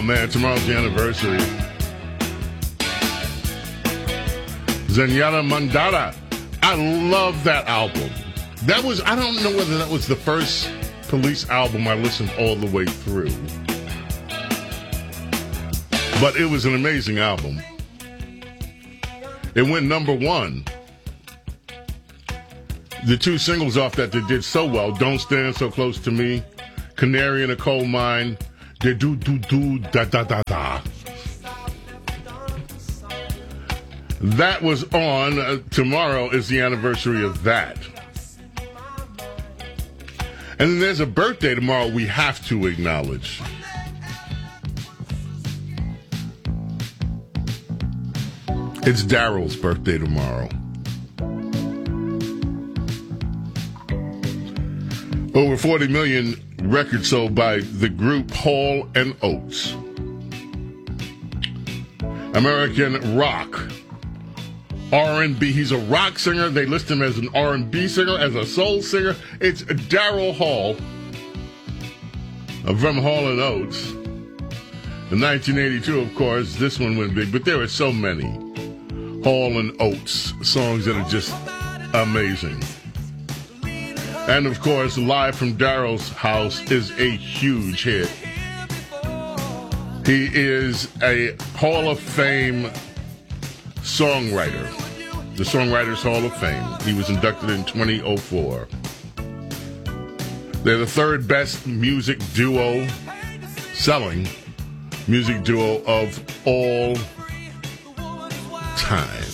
man, tomorrow's the anniversary. Zenyatta Mandata. I love that album. I don't know whether that was the first Police album I listened all the way through. But it was an amazing album. It went number one. The two singles off that they did so well, Don't Stand So Close to Me, Canary in a Coal Mine, De Do Do Do Da Da Da Da. That was on, tomorrow is the anniversary of that. And then there's a birthday tomorrow we have to acknowledge. It's Daryl's birthday tomorrow. Over 40 million records sold by the group Hall & Oates. American rock. R&B. He's a rock singer. They list him as an R&B singer, as a soul singer. It's Daryl Hall from Hall & Oates. In 1982, of course, this one went big, but there are so many Hall & Oates songs that are just amazing. And, of course, Live from Daryl's House is a huge hit. He is a Hall of Fame songwriter, the Songwriters Hall of Fame. He was inducted in 2004. They're the third best music duo, selling music duo of all time.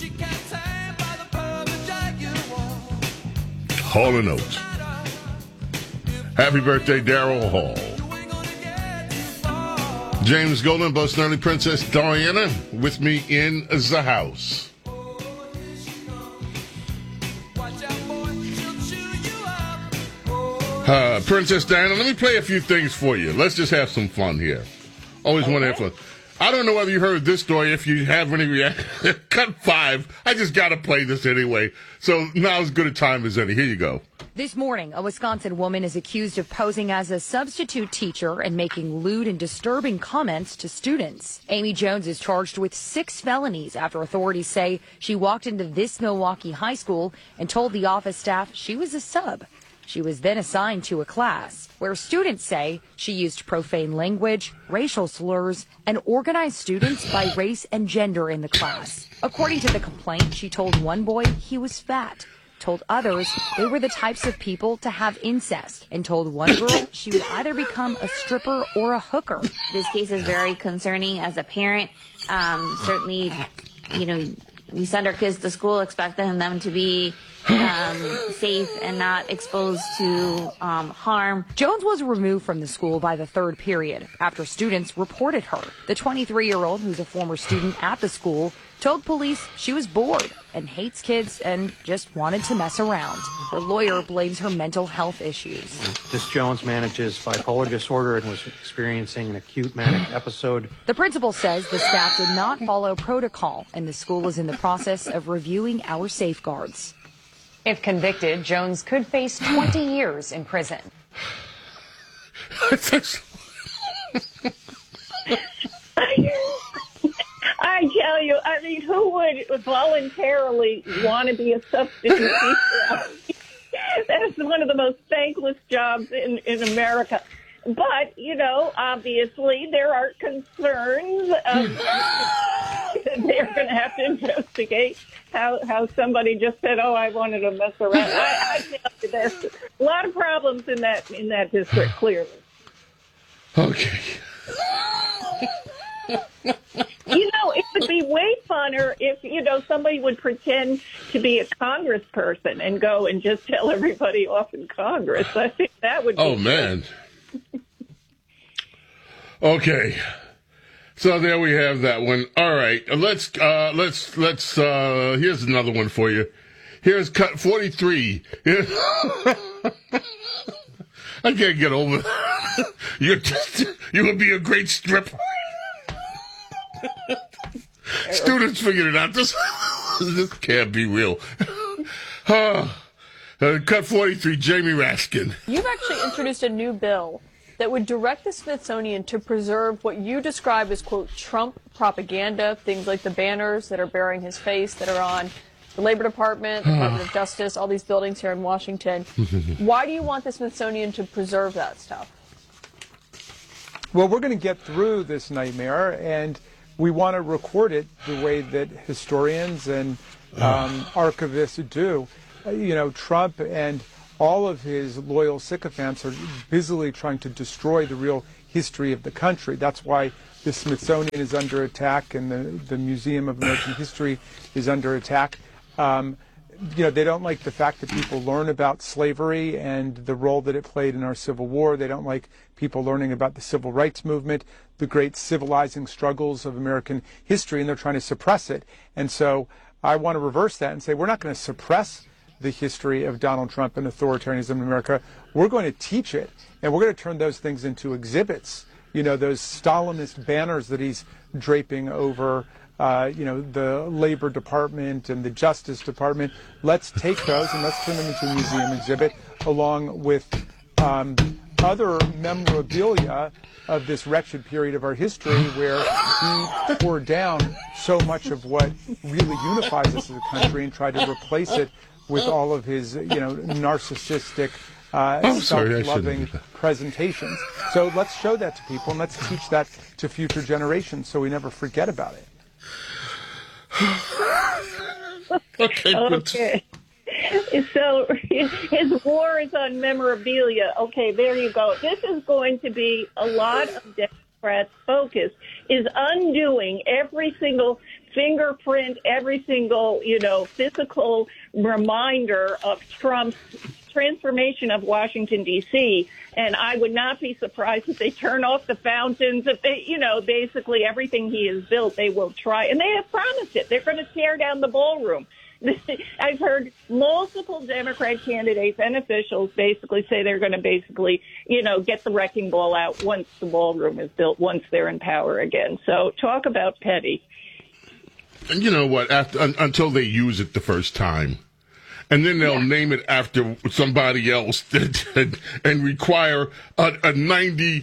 Hall & Oates. Happy birthday, Daryl Hall. James Golden, Bo Snerdley, Princess Diana, with me in the house. Princess Diana, let me play a few things for you. Let's just have some fun here. Always want to have fun. I don't know whether you heard this story. If you have any reaction, cut 5. I just got to play this anyway. So now as good a time as any. Here you go. This morning, a Wisconsin woman is accused of posing as a substitute teacher and making lewd and disturbing comments to students. Amy Jones is charged with 6 felonies after authorities say she walked into this Milwaukee high school and told the office staff she was a sub. She was then assigned to a class where students say she used profane language, racial slurs, and organized students by race and gender in the class. According to the complaint, she told one boy he was fat, told others they were the types of people to have incest, and told one girl she would either become a stripper or a hooker. This case is very concerning as a parent. Certainly, we send our kids to school expecting them to be safe and not exposed to harm. Jones was removed from the school by the third period after students reported her. The 23-year-old, who's a former student at the school, told police she was bored and hates kids and just wanted to mess around. Her lawyer blames her mental health issues. This Jones manages bipolar disorder and was experiencing an acute manic episode. The principal says the staff did not follow protocol, and the school is in the process of reviewing our safeguards. If convicted, Jones could face 20 years in prison. I tell you, who would voluntarily want to be a substitute teacher? That's one of the most thankless jobs in America. But, obviously there are concerns. They're going to have to investigate how somebody just said, "Oh, I wanted to mess around." I tell you, there's a lot of problems in that district, clearly. Okay. It would be way funner if, somebody would pretend to be a congressperson and go and just tell everybody off in Congress. I think that would be... Oh, man. Okay. So there we have that one. All right. Let's here's another one for you. Here's cut 43. I can't get over that. You would be a great stripper. Students figured it out. This can't be real. Cut 43, Jamie Raskin. You've actually introduced a new bill that would direct the Smithsonian to preserve what you describe as, quote, Trump propaganda, things like the banners that are bearing his face that are on the Labor Department, the Department of Justice, all these buildings here in Washington. Why do you want the Smithsonian to preserve that stuff? Well, we're going to get through this nightmare, and we want to record it the way that historians and archivists do. Trump and all of his loyal sycophants are busily trying to destroy the real history of the country. That's why the Smithsonian is under attack and the Museum of American History is under attack. They don't like the fact that people learn about slavery and the role that it played in our Civil War. They don't like people learning about the Civil Rights Movement, the great civilizing struggles of American history, and they're trying to suppress it. And so I want to reverse that and say we're not going to suppress the history of Donald Trump and authoritarianism in America. We're going to teach it, and we're going to turn those things into exhibits. Those Stalinist banners that he's draping over the Labor Department and the Justice Department. Let's take those and let's turn them into a museum exhibit along with other memorabilia of this wretched period of our history where he tore down so much of what really unifies us as a country and tried to replace it with all of his, narcissistic, self-loving presentations. So let's show that to people and let's teach that to future generations so we never forget about it. Okay. So his war is on memorabilia. Okay, there you go. This is going to be a lot of Democrats' focus is undoing every single fingerprint, every single, physical reminder of Trump's transformation of Washington, D.C., and I would not be surprised if they turn off the fountains, if they, basically everything he has built, they will try, and they have promised it. They're going to tear down the ballroom. I've heard multiple Democrat candidates and officials basically say they're going to get the wrecking ball out once the ballroom is built, once they're in power again. So talk about petty. And you know what? Until they use it the first time. And then they'll name it after somebody else and require a 90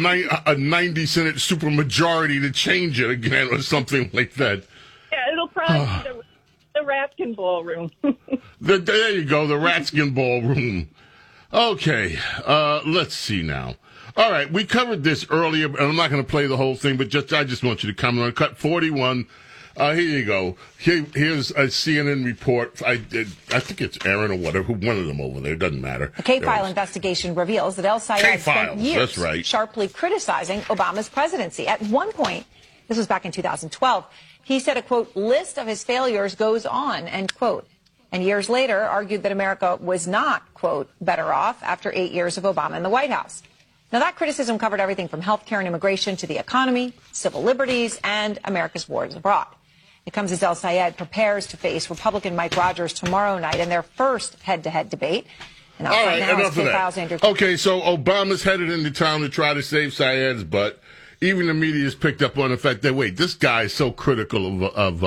Senate supermajority to change it again or something like that. Yeah, it'll probably be the Ratkin Ballroom. There you go, the Ratkin Ballroom. Okay, let's see now. All right, we covered this earlier, and I'm not going to play the whole thing, but I just want you to comment on cut 41. Here you go. Here's a CNN report. I think it's Aaron or whatever, one of them over there. It doesn't matter. A K-File investigation reveals that El Sayed spent years sharply criticizing Obama's presidency. At one point, this was back in 2012, he said a, quote, list of his failures goes on, end quote. And years later argued that America was not, quote, better off after 8 years of Obama in the White House. Now, that criticism covered everything from health care and immigration to the economy, civil liberties, and America's wars abroad. It comes as El Sayed prepares to face Republican Mike Rogers tomorrow night in their first head-to-head debate. And all right, enough of that. Okay, so Obama's headed into town to try to save Sayed's butt. Even the media has picked up on the fact that, wait, this guy is so critical of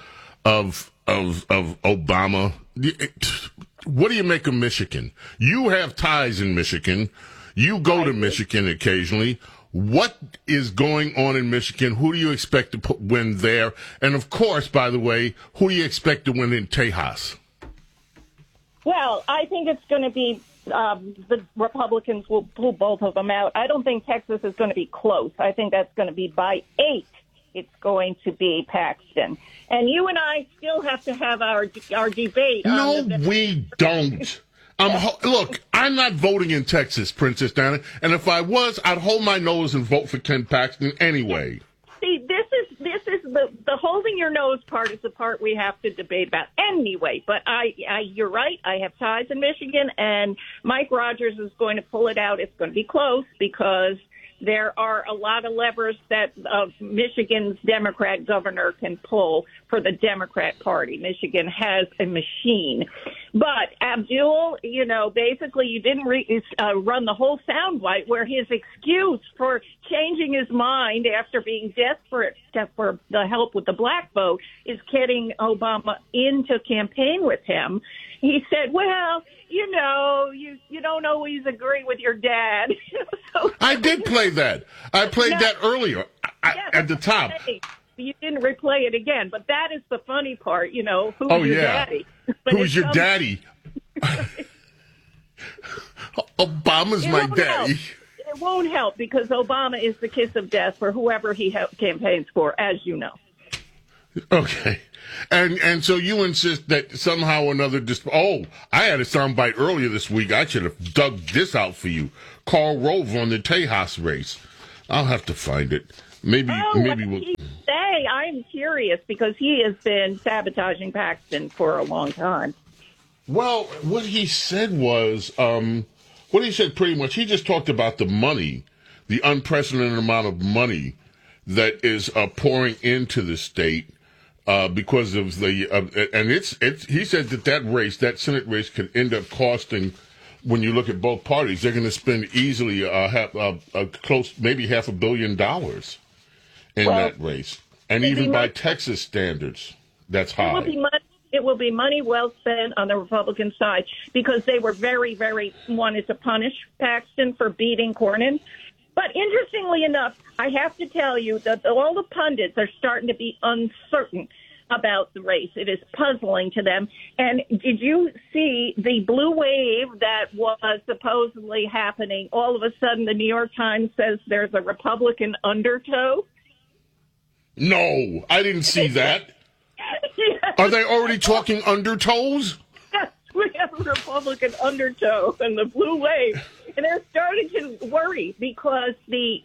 Obama. What do you make of Michigan? You have ties in Michigan. You go to Michigan occasionally. What is going on in Michigan? Who do you expect to win there? And, of course, by the way, who do you expect to win in Tejas? Well, I think it's going to be the Republicans will pull both of them out. I don't think Texas is going to be close. I think that's going to be by 8. It's going to be Paxton. And you and I still have to have our debate. No, we don't. Look, I'm not voting in Texas, Princess Diana, and if I was, I'd hold my nose and vote for Ken Paxton anyway. See, this is the holding your nose part is the part we have to debate about anyway. But you're right. I have ties in Michigan, and Mike Rogers is going to pull it out. It's going to be close because there are a lot of levers that Michigan's Democrat governor can pull for the Democrat Party. Michigan has a machine. But Abdul, basically you didn't run the whole soundbite where his excuse for changing his mind after being desperate for the help with the black vote is getting Obama in to campaign with him. he said, well, you know, you don't always agree with your dad. So, I did play that. I played that earlier at the top. You didn't replay it again, but that is the funny part, you know. Who's your daddy? Who's your daddy? Obama's my daddy. It won't help because Obama is the kiss of death for whoever he campaigns for, as you know. Okay. And so you insist that somehow or another I had a soundbite earlier this week. I should have dug this out for you. Karl Rove on the Tejas race. I'll have to find it. Maybe what did he say? I'm curious because he has been sabotaging Paxton for a long time. Well, what he said was, pretty much, he just talked about the money, the unprecedented amount of money that is pouring into the state because of the, and he said that Senate race could end up costing, when you look at both parties, they're going to spend easily maybe $500 million in that race. And even by Texas standards, that's high. It will be money well spent on the Republican side because they were very, very wanted to punish Paxton for beating Cornyn. But interestingly enough, I have to tell you that all the pundits are starting to be uncertain about the race. It is puzzling to them. And did you see the blue wave that was supposedly happening? All of a sudden, the New York Times says there's a Republican undertow. No, I didn't see that. Yes. Are they already talking undertows? Yes, we have a Republican undertow and the blue wave. And they're starting to worry because the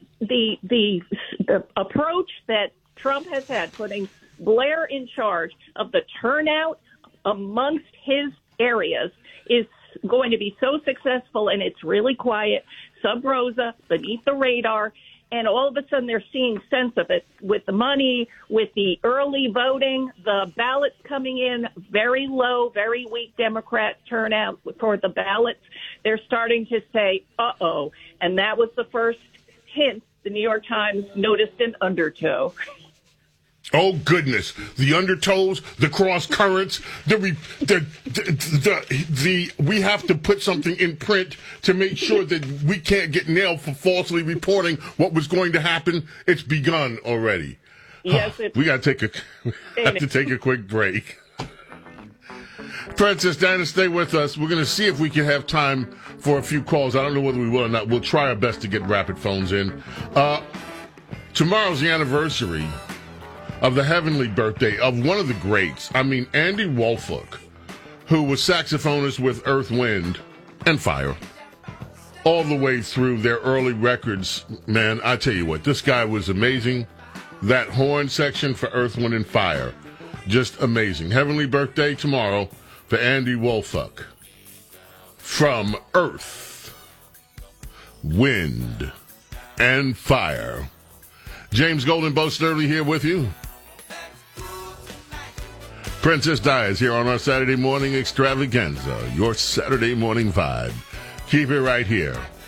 approach that Trump has had, putting Blair in charge of the turnout amongst his areas, is going to be so successful, and it's really quiet, sub rosa, beneath the radar. And all of a sudden they're seeing sense of it with the money, with the early voting, the ballots coming in very low, very weak Democrat turnout for the ballots. They're starting to say, uh-oh. And that was the first hint the New York Times noticed an undertow. Oh, goodness. The undertows, the cross currents, we have to put something in print to make sure that we can't get nailed for falsely reporting what was going to happen. It's begun already. Yes, we have to take a quick break. Princess Diana, stay with us. We're going to see if we can have time for a few calls. I don't know whether we will or not. We'll try our best to get rapid phones in. Tomorrow's the anniversary of the heavenly birthday of one of the greats. I mean, Andy Woolfolk, who was saxophonist with Earth, Wind, and Fire all the way through their early records. Man, I tell you what, this guy was amazing. That horn section for Earth, Wind, and Fire, just amazing. Heavenly birthday tomorrow for Andy Woolfolk. From Earth, Wind, and Fire. James Golden, Bo Snerdley here with you. Princess Di is here on our Saturday morning extravaganza, your Saturday morning vibe. Keep it right here